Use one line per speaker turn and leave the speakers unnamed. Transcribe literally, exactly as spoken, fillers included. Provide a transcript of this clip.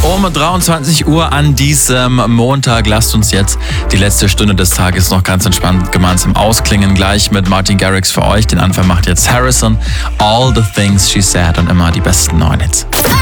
Um dreiundzwanzig Uhr an diesem Montag. Lasst uns jetzt die letzte Stunde des Tages noch ganz entspannt gemeinsam ausklingen. Gleich mit Martin Garrix für euch. Den Anfang macht jetzt Harrison. All the Things She Said und immer die besten neuen Hits.